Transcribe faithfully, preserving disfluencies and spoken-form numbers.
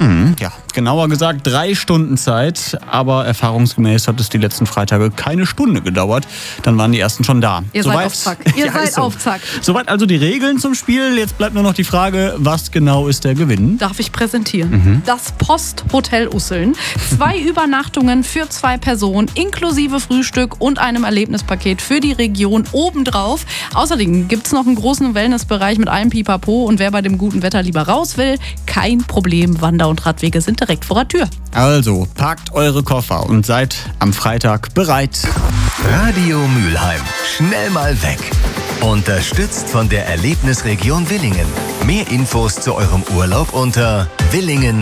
Hm, ja, genauer gesagt drei Stunden Zeit, aber erfahrungsgemäß hat es die letzten Freitage keine Stunde gedauert. Dann waren die ersten schon da. Ihr Soweit, seid auf Zack. Ihr ja, seid so. auf Zack. Soweit also die Regeln zum Spiel. Jetzt bleibt nur noch die Frage, was genau ist der Gewinn? Darf ich präsentieren? Mhm. Das Posthotel Usseln. Zwei Übernachtungen für zwei Personen, inklusive Frühstück und einem Erlebnispaket für die Region obendrauf. Außerdem gibt es noch einen großen Wellnessbereich mit allem Pipapo. Und wer bei dem guten Wetter lieber raus will, kein Problem. Wander- und Radwege sind direkt vor der Tür. Also, packt eure Koffer und seid am Freitag bereit. Radio Mülheim. Schnell mal weg. Unterstützt von der Erlebnisregion Willingen. Mehr Infos zu eurem Urlaub unter willingen